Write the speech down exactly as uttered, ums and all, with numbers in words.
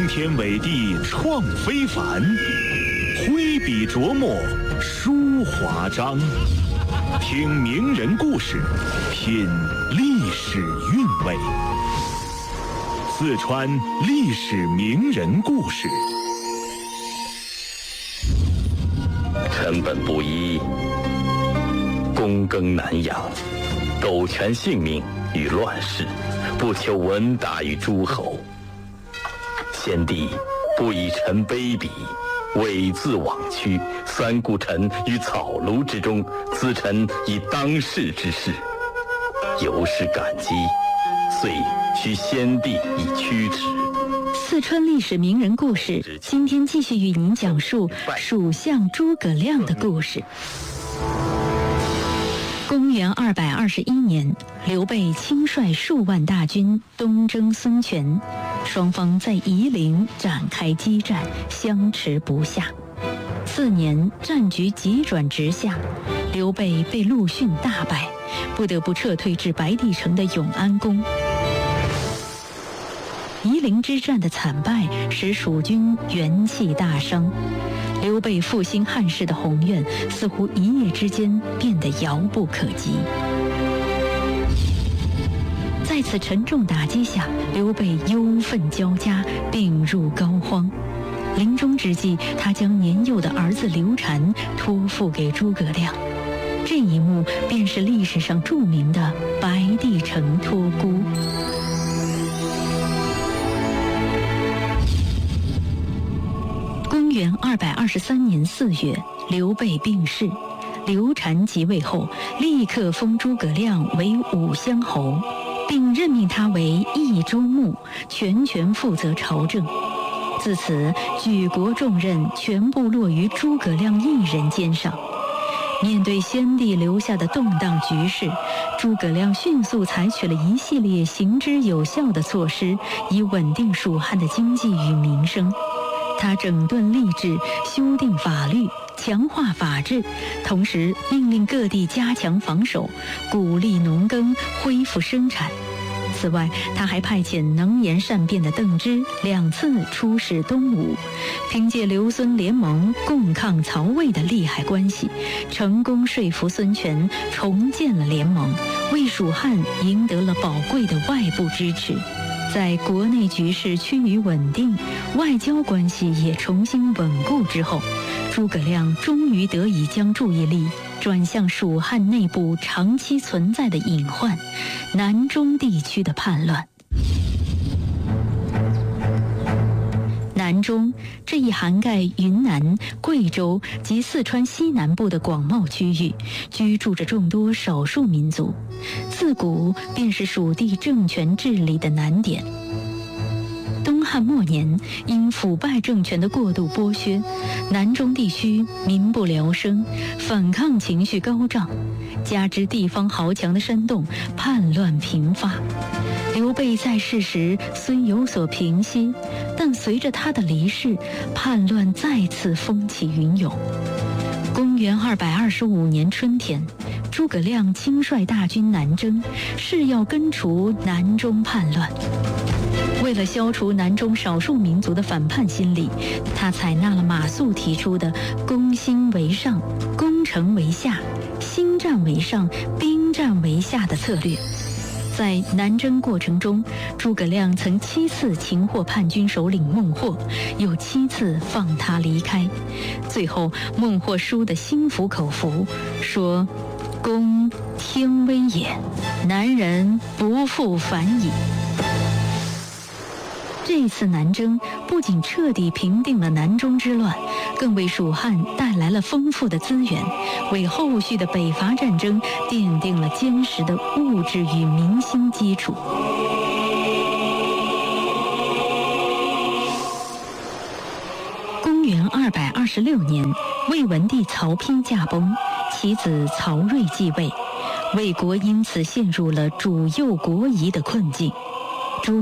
惊天伟地创非凡，挥笔琢磨书华章。听名人故事，品历史韵味。四川历史名人故事。 成本不一，躬耕难养，苟全性命于乱世，不求闻达于诸侯。先帝不以臣卑鄙，猥自枉屈，三顾臣于草庐之中，咨臣以当世之事，由是感激，遂需先帝以驱驰。 四川历史名人故事，今天继续与您讲述蜀相诸葛亮的故事。公元二百二十一年，刘备亲率数万大军东征孙权，双方在夷陵展开激战，相持不下。次年，战局急转直下，刘备被陆逊大败，不得不撤退至白帝城的永安宫。夷陵之战的惨败使蜀军元气大伤，刘备复兴汉室的宏愿似乎一夜之间变得遥不可及。在此沉重打击下，刘备忧愤交加，病入膏肓。临终之际，他将年幼的儿子刘禅托付给诸葛亮。这一幕便是历史上著名的白帝城托孤。公元二百二十三年四月，刘备病逝，刘禅即位后，立刻封诸葛亮为武乡侯，并任命他为益州牧，全权负责朝政。自此，举国重任全部落于诸葛亮一人肩上。面对先帝留下的动荡局势，诸葛亮迅速采取了一系列行之有效的措施，以稳定蜀汉的经济与民生。他整顿吏治，修订法律，强化法治，同时命令各地加强防守，鼓励农耕，恢复生产。此外，他还派遣能言善辩的邓芝两次出使东吴，凭借刘孙联盟共抗曹魏的利害关系，成功说服孙权重建了联盟，为蜀汉赢得了宝贵的外部支持。在国内局势趋于稳定，外交关系也重新稳固之后，诸葛亮终于得以将注意力转向蜀汉内部长期存在的隐患——南中地区的叛乱。南中，这一涵盖云南、贵州及四川西南部的广袤区域，居住着众多少数民族，自古便是蜀地政权治理的难点。东汉末年，因腐败政权的过度剥削，南中地区民不聊生，反抗情绪高涨，加之地方豪强的煽动，叛乱频发。刘备在世时虽有所平息，但随着他的离世，叛乱再次风起云涌。公元二百二十五年春天，诸葛亮亲率大军南征，誓要根除南中叛乱。为了消除南中少数民族的反叛心理，他采纳了马谡提出的攻心为上、攻城为下、心战为上、兵战为下的策略。在南征过程中，诸葛亮曾七次擒获叛军首领孟获，又七次放他离开。最后，孟获输得心服口服，说：“公天威也，南人不复反矣。”这次南征不仅彻底平定了南中之乱，更为蜀汉带来了丰富的资源，为后续的北伐战争奠定了坚实的物质与民心基础。公元二百二十六年，魏文帝曹丕驾崩，其子曹睿继位，魏国因此陷入了主幼国疑的困境。